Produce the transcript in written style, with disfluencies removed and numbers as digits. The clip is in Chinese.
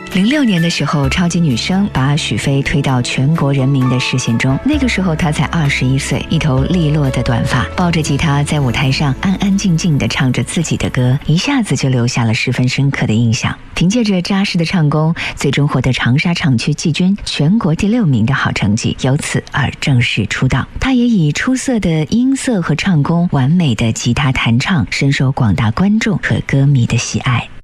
06年的时候，超级女声把许飞推到全国人民的视线中。那个时候她才21岁，一头利落的短发，抱着吉他在舞台上安安静静地唱着自己的歌，一下子就留下了十分深刻的印象。凭借着扎实的唱功，最终获得长沙场区季军、全国第6名的好成绩，由此而正式出道。她也以出色的音色和唱功、完美的吉他弹唱，深受广大观众和歌迷的喜爱。